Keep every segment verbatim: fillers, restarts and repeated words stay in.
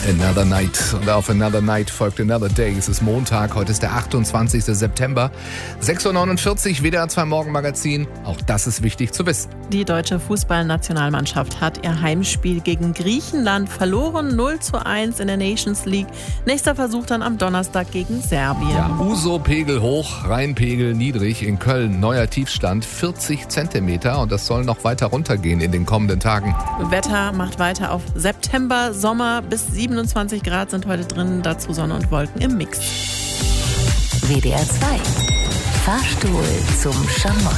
Another Night. Und auf Another Night folgt Another Day. Es ist Montag, heute ist der achtundzwanzigster September. sechs Uhr neunundvierzig, W D R zwei Morgenmagazin. Auch das ist wichtig zu wissen. Die deutsche Fußballnationalmannschaft hat ihr Heimspiel gegen Griechenland verloren. null zu eins in der Nations League. Nächster Versuch dann am Donnerstag gegen Serbien. Ja, Uso-Pegel hoch, Rheinpegel niedrig. In Köln neuer Tiefstand vierzig Zentimeter. Und das soll noch weiter runtergehen in den kommenden Tagen. Wetter macht weiter auf September, Sommer bis siebenundzwanzig Grad sind heute drin, dazu Sonne und Wolken im Mix. W D R zwei. Fahrstuhl zum Schamott.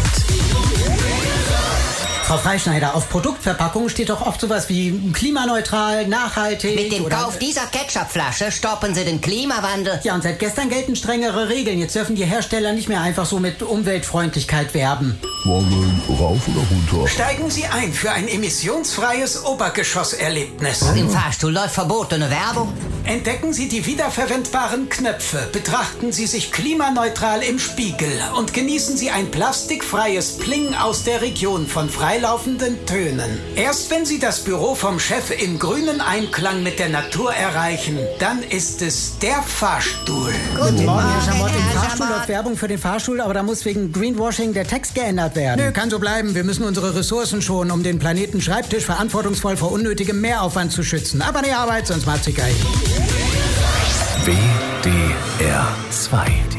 Frau Freischneider, auf Produktverpackungen steht doch oft sowas wie klimaneutral, nachhaltig. Mit dem oder Kauf dieser Ketchupflasche stoppen Sie den Klimawandel. Ja, und seit gestern gelten strengere Regeln. Jetzt dürfen die Hersteller nicht mehr einfach so mit Umweltfreundlichkeit werben. Wollen rauf oder runter? Steigen Sie ein für ein emissionsfreies Obergeschosserlebnis. Im Fahrstuhl läuft verbotene Werbung. Entdecken Sie die wiederverwendbaren Knöpfe, betrachten Sie sich klimaneutral im Spiegel und genießen Sie ein plastikfreies Pling aus der Region von freilaufenden Tönen. Erst wenn Sie das Büro vom Chef im grünen Einklang mit der Natur erreichen, dann ist es der Fahrstuhl. Guten Morgen, Herr Schamott. Im Herr Fahrstuhl Schamott. läuft Werbung für den Fahrstuhl, aber da muss wegen Greenwashing der Text geändert werden. Nö, kann so bleiben. Wir müssen unsere Ressourcen schonen, um den Planeten Schreibtisch verantwortungsvoll vor unnötigem Mehraufwand zu schützen. Aber die Arbeit, sonst macht's sie geil. W D R zwei